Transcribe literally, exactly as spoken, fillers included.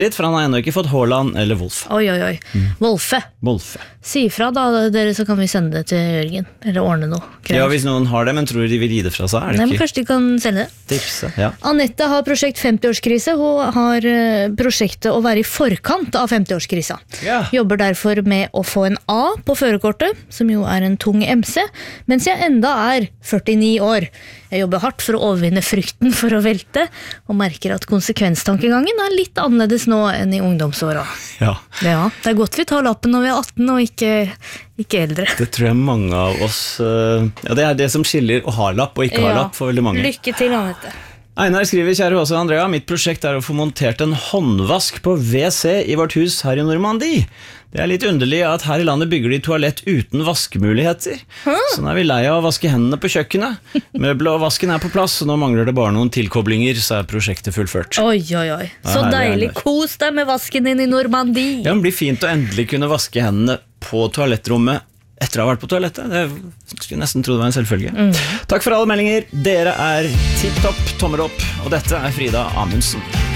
litt, for han har ennå ikke fått Haaland eller Wolf. Oi, oi, oi. Mm. Wolfe. Wolfe. Si ifra da, dere, så kan vi sende det til Jørgen. Eller ordne noe. Greier. Ja, hvis noen har det, men tror de vil gi det fra seg, er det Nei, ikke? men kanskje de kan selge det. Tipse, ja. Anette har prosjekt femti-årskrise. Hun har uh, prosjektet å være i forkant av femti-årskrisa. Ja. Jobber derfor med å få en A på førerkortet, som jo er en tung M C, mens jeg enda er førtini år. Jeg jobber hardt for å overvinne frykten for å velte, og merker at konsekvenstankegangen er litt annerledes nå enn i ungdomsåra. Ja. Ja, det er godt vi tar lappen når vi er atten og ikke, ikke eldre. Det tror jeg mange av oss uh, Ja, det er det som skiller å ha lapp og ikke ha Ja. lapp for veldig mange. Lykke til, Anette. Einar skriver, kjære Åse og Andrea, mitt prosjekt er å få montert en håndvask på W C i vårt hus her i Normandie. Det er litt underlig at her i landet bygger de toalett uten vaskemuligheter. Hæ? Så nå er vi lei av å vaske hendene på kjøkkenet. Møbler og vasken er på plass, og nå mangler det bare noen tilkoblinger, så er prosjektet fullført. Oi, oi, oi. Så Ja, deilig. Kos deg med vasken din i Normandie. Ja, men det blir fint å endelig kunne vaske hendene på toalettrommet etter å ha vært på toalettet. Det skulle jeg nesten tro det var en selvfølge. Mm. Takk for alle meldinger. Dere er tipp topp, tommer opp, og dette er Frida Amundsen.